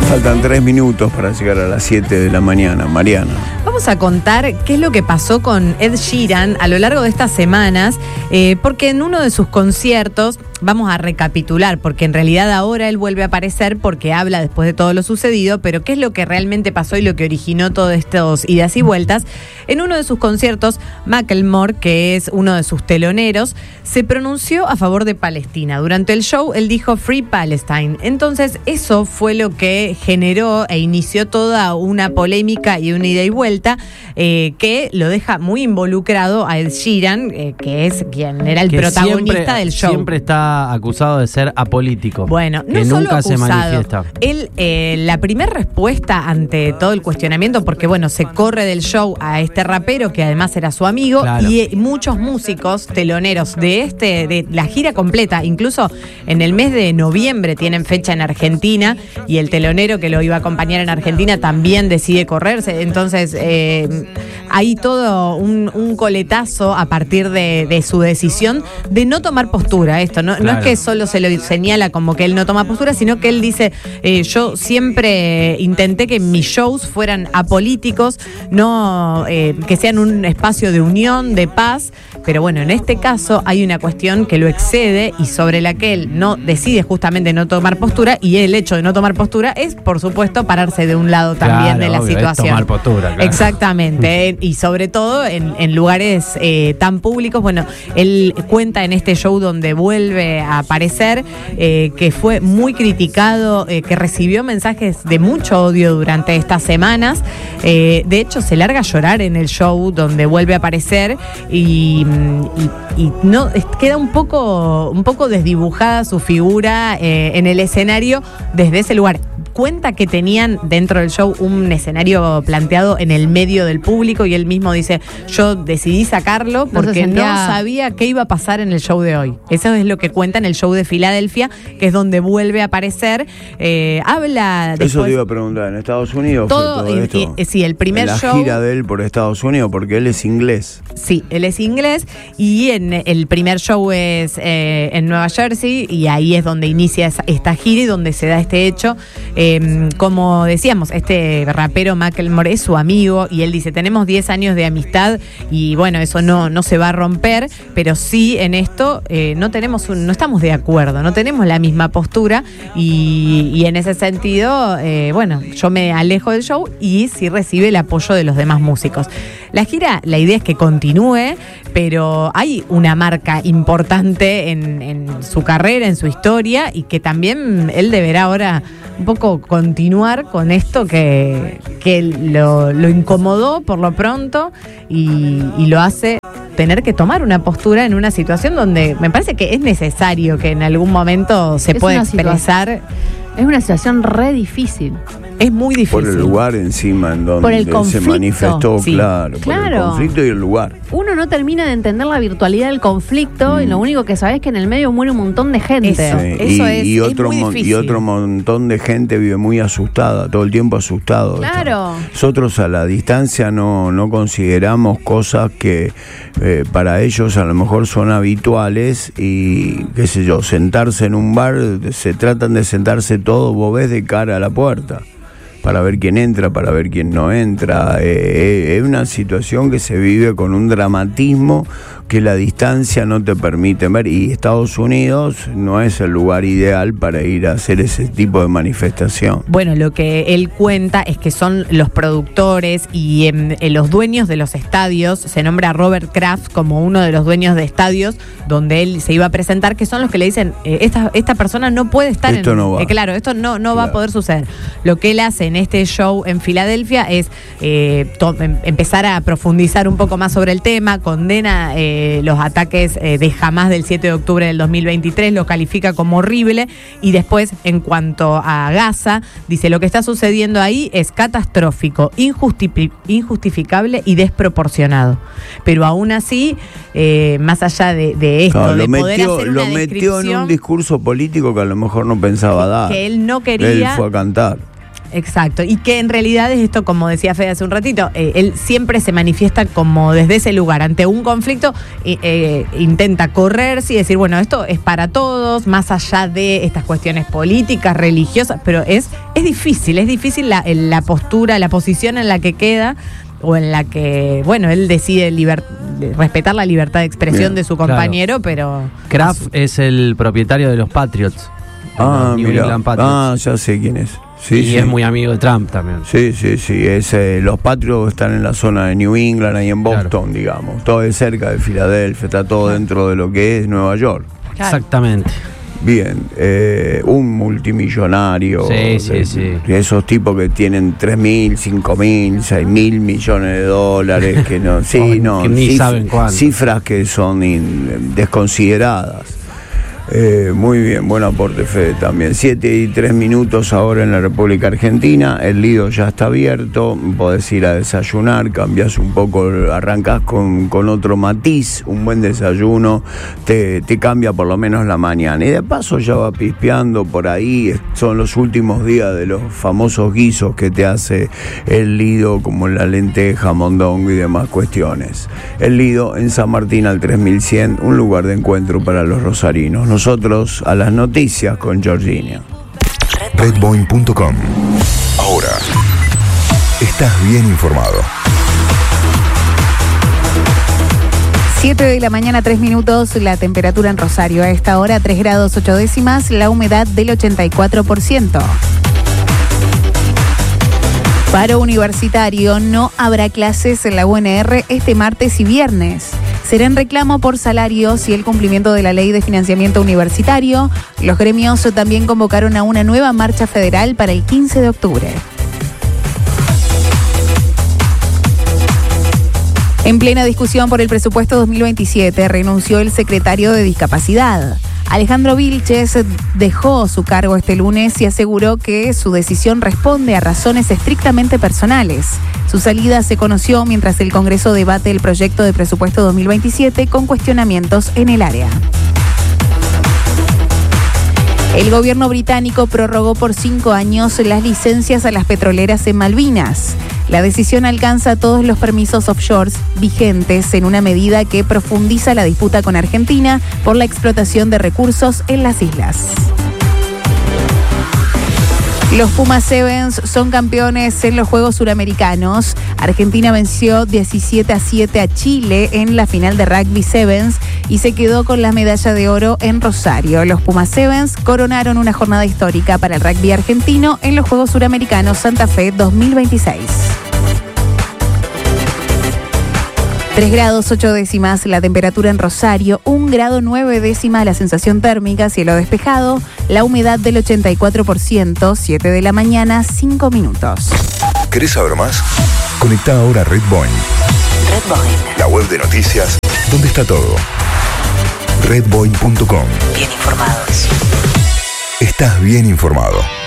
Faltan 3 minutos para llegar a las 7 de la mañana. Mariana. Vamos a contar qué es lo que pasó con Ed Sheeran a lo largo de estas semanas, porque en uno de sus conciertos, vamos a recapitular, porque en realidad ahora él vuelve a aparecer porque habla después de todo lo sucedido, pero qué es lo que realmente pasó y lo que originó todos estos idas y vueltas. En uno de sus conciertos, Macklemore, que es uno de sus teloneros, se pronunció a favor de Palestina. Durante el show, él dijo Free Palestine. Entonces, eso fue lo que generó e inició toda una polémica y una ida y vuelta que lo deja muy involucrado a Ed Sheeran, que es quien era el protagonista del show. Siempre está acusado de ser apolítico. Bueno, no que solo nunca acusado. Se manifiesta. Él, la primera respuesta ante todo el cuestionamiento, porque bueno, se corre del show a este rapero que además era su amigo, claro. Y muchos músicos teloneros de la gira completa, incluso en el mes de noviembre tienen fecha en Argentina y el telonero que lo iba a acompañar en Argentina también decide correrse. Entonces hay todo un coletazo a partir de su decisión de no tomar postura. Esto no es que solo se lo señala como que él no toma postura, sino que él dice yo siempre intenté que mis shows fueran apolíticos, no que sean un espacio de unión, de paz, pero bueno, en este caso hay una cuestión que lo excede y sobre la que él no decide justamente no tomar postura, y el hecho de no tomar postura es, por supuesto, pararse de un lado también de la situación. Tomar postura, claro. Exactamente, y sobre todo en lugares tan públicos. Bueno, él cuenta en este show donde vuelve a aparecer que fue muy criticado, que recibió mensajes de mucho odio durante estas semanas. De hecho, se larga a llorar en el show donde vuelve a aparecer y no queda un poco desdibujada su figura en el escenario desde ese lugar. Cuenta que tenían dentro del show un escenario planteado en el medio del público y él mismo dice, yo decidí sacarlo porque no sabía qué iba a pasar en el show de hoy. Eso es lo que cuenta en el show de Filadelfia, que es donde vuelve a aparecer. Habla después, eso te iba a preguntar, ¿en Estados Unidos todo fue todo esto? Sí, el primer la show. La gira de él por Estados Unidos, porque él es inglés. Sí, él es inglés y el primer show es en Nueva Jersey y ahí es donde inicia esta gira y donde se da este hecho. Como decíamos, este rapero Macklemore es su amigo y él dice, tenemos 10 años de amistad y bueno, eso no se va a romper, pero sí en esto no estamos de acuerdo, no tenemos la misma postura y en ese sentido, bueno, yo me alejo del show y sí recibe el apoyo de los demás músicos. La gira, la idea es que continúe, pero hay una marca importante en su carrera, en su historia, y que también él deberá ahora un poco continuar con esto que lo incomodó por lo pronto y lo hace tener que tomar una postura en una situación donde me parece que es necesario que en algún momento se pueda expresar. Es una situación re difícil. Es muy difícil. Por el lugar encima en donde se manifestó, sí. Claro, por el conflicto y el lugar. Uno no termina de entender la virtualidad del conflicto y lo único que sabe es que en el medio muere un montón de gente. Eso es muy difícil. Y otro montón de gente vive muy asustada, todo el tiempo asustado. Claro. Nosotros a la distancia no consideramos cosas que para ellos a lo mejor son habituales y, qué sé yo, sentarse en un bar, se tratan de sentarse todos, vos ves de cara a la puerta, para ver quién entra, para ver quién no entra. Es una situación que se vive con un dramatismo que la distancia no te permite ver, y Estados Unidos no es el lugar ideal para ir a hacer ese tipo de manifestación. Bueno, lo que él cuenta es que son los productores y los dueños de los estadios. Se nombra a Robert Kraft como uno de los dueños de estadios donde él se iba a presentar, que son los que le dicen, esta persona no puede estar esto no va. Claro, esto no va a poder suceder. Lo que él hace en este show en Filadelfia es empezar a profundizar un poco más sobre el tema, condena los ataques de Hamás del 7 de octubre del 2023, lo califica como horrible, y después, en cuanto a Gaza, dice, lo que está sucediendo ahí es catastrófico, injustificable y desproporcionado. Pero aún así, más allá de esto, no, de poder hacer una lo metió en un discurso político que a lo mejor no pensaba dar. Que él no quería. Él fue a cantar. Exacto, y que en realidad es esto, como decía Fede hace un ratito, él siempre se manifiesta como desde ese lugar, ante un conflicto, intenta correrse y decir, bueno, esto es para todos, más allá de estas cuestiones políticas, religiosas, pero es difícil la postura, la posición en la que queda, o en la que, bueno, él decide respetar la libertad de expresión de su compañero, pero... Kraft es el propietario de los Patriots. New England Patriots. Ya sé quién es. Sí, y es muy amigo de Trump también. Sí. Los Patriots están en la zona de New England, ahí en Boston, digamos. Todo es cerca de Filadelfia, está todo dentro de lo que es Nueva York. Claro. Exactamente. Bien, un multimillonario. Sí. Esos tipos que tienen 3.000, 5.000, 6.000 millones de dólares, que no, que ni saben cuánto. Cifras que son desconsideradas. Muy bien, buen aporte, Fede, también. 7:03 ahora en la República Argentina. El Lido ya está abierto. Podés ir a desayunar, cambiás un poco, arrancás con otro matiz. Un buen desayuno te cambia por lo menos la mañana. Y de paso ya va pispeando por ahí. Son los últimos días de los famosos guisos que te hace el Lido, como la lenteja, mondongo y demás cuestiones. El Lido en San Martín al 3100, un lugar de encuentro para los rosarinos. Nosotros a las noticias con Georgina. Redboeing.com. Ahora estás bien informado. 7 de la mañana, 3 minutos, la temperatura en Rosario. A esta hora, 3 grados 8 décimas, la humedad del 84%. Paro universitario, no habrá clases en la UNR este martes y viernes. Será en reclamo por salarios y el cumplimiento de la ley de financiamiento universitario. Los gremios también convocaron a una nueva marcha federal para el 15 de octubre. En plena discusión por el presupuesto 2027, renunció el secretario de Discapacidad. Alejandro Vilches dejó su cargo este lunes y aseguró que su decisión responde a razones estrictamente personales. Su salida se conoció mientras el Congreso debate el proyecto de presupuesto 2027 con cuestionamientos en el área. El gobierno británico prorrogó por 5 años las licencias a las petroleras en Malvinas. La decisión alcanza todos los permisos offshore vigentes en una medida que profundiza la disputa con Argentina por la explotación de recursos en las islas. Los Pumas Sevens son campeones en los Juegos Suramericanos. Argentina venció 17-7 a Chile en la final de Rugby Sevens y se quedó con la medalla de oro en Rosario. Los Pumas Sevens coronaron una jornada histórica para el rugby argentino en los Juegos Suramericanos Santa Fe 2026. 3 grados 8 décimas la temperatura en Rosario, 1 grado 9 décimas la sensación térmica, cielo despejado, la humedad del 84%, 7 de la mañana, 5 minutos. ¿Querés saber más? Conectá ahora a Redboeing. Redboeing. La web de noticias, donde está todo. Redboeing.com. Bien informados. Estás bien informado.